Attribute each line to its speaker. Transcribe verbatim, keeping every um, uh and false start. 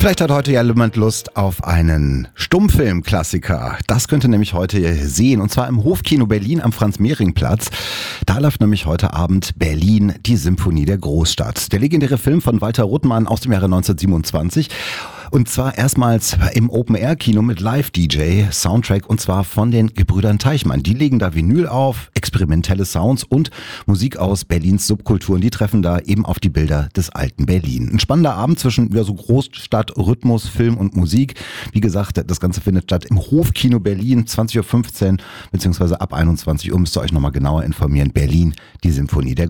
Speaker 1: Vielleicht hat heute ja jemand Lust auf einen Stummfilm-Klassiker. Das könnt ihr nämlich heute sehen, und zwar im Hofkino Berlin am Franz-Mehring-Platz. Da läuft nämlich heute Abend Berlin, die Symphonie der Großstadt. Der legendäre Film von Walter Ruttmann aus dem Jahre neunzehnhundertsiebenundzwanzig. Und zwar erstmals im Open-Air-Kino mit Live-D J, Soundtrack, und zwar von den Gebrüdern Teichmann. Die legen da Vinyl auf, experimentelle Sounds und Musik aus Berlins Subkulturen. Die treffen da eben auf die Bilder des alten Berlin. Ein spannender Abend zwischen ja, so Großstadt, Rhythmus, Film und Musik. Wie gesagt, das Ganze findet statt im Hofkino Berlin, zwanzig Uhr fünfzehn beziehungsweise ab einundzwanzig Uhr müsst ihr euch nochmal genauer informieren. Berlin, die Symphonie der